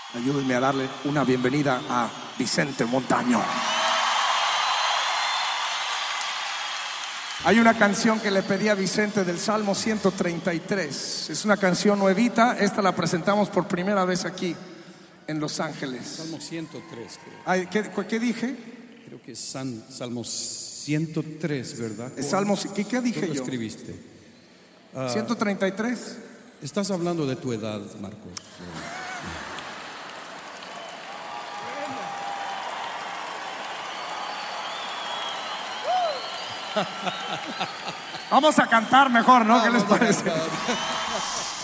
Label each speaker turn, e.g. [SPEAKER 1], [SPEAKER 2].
[SPEAKER 1] Ayúdenme a darle una bienvenida a Vicente Montaño. Hay una canción que le pedí a Vicente del Salmo 133. Es una canción nuevita. Esta la presentamos por primera vez aquí en Los Ángeles.
[SPEAKER 2] Salmo 103, creo.
[SPEAKER 1] Ay, ¿qué dije?
[SPEAKER 2] Creo que es Salmo 103, ¿verdad?
[SPEAKER 1] Salmo, ¿qué dije
[SPEAKER 2] ¿Cómo
[SPEAKER 1] yo?
[SPEAKER 2] escribiste?
[SPEAKER 1] 133.
[SPEAKER 2] Estás hablando de tu edad, Marcos.
[SPEAKER 1] Vamos a cantar mejor, ¿no? ¿Qué les parece?